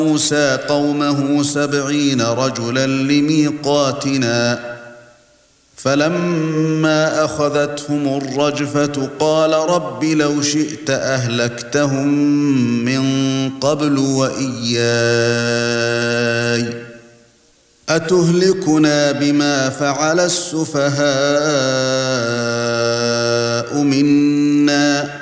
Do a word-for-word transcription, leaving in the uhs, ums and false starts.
موسى قومه سبعين رجلا لميقاتنا فلما أخذتهم الرجفة قال رب لو شئت أهلكتهم من قبل وإياي أتهلكنا بما فعل السفهاء منا